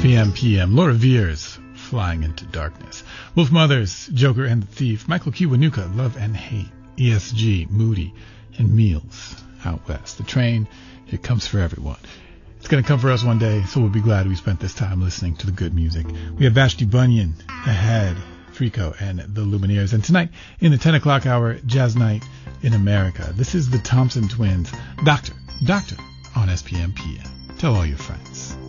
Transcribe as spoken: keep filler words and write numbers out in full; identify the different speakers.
Speaker 1: P M P M. Laura Veers, Flying into Darkness. Wolf Mothers, Joker and the Thief. Michael Kiwanuka, Love and Hate. E S G, Moody, and Meals, Out West. The train, it comes for everyone. It's going to come for us one day, so we'll be glad we spent this time listening to the good music. We have Vashti Bunyan ahead, Frico, and the Lumineers. And tonight, in the ten o'clock hour, Jazz Night in America. This is the Thompson Twins. Doctor, Doctor, on S P M P M. Tell all your friends.